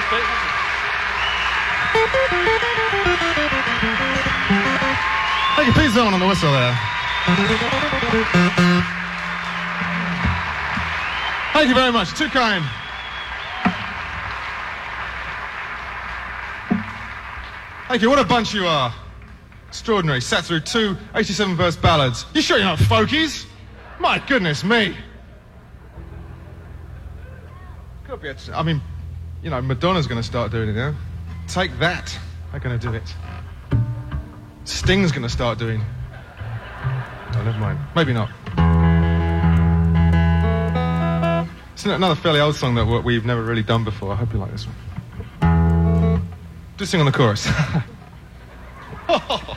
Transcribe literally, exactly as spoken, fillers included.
Pete. Thank you, Pete Zone on the whistle there. Thank you very much. Too kind. Thank you. What a bunch you are. Extraordinary. Sat through two eighty-seven verse ballads. You sure you're not folkies? My goodness me. Could be a t- I mean, you know, Madonna's going to start doing it now. Take That. They're going to do it. Sting's going to start doing. Oh, never mind. Maybe not. It's another fairly old song that we've never really done before. I hope you like this one. Just sing on the chorus.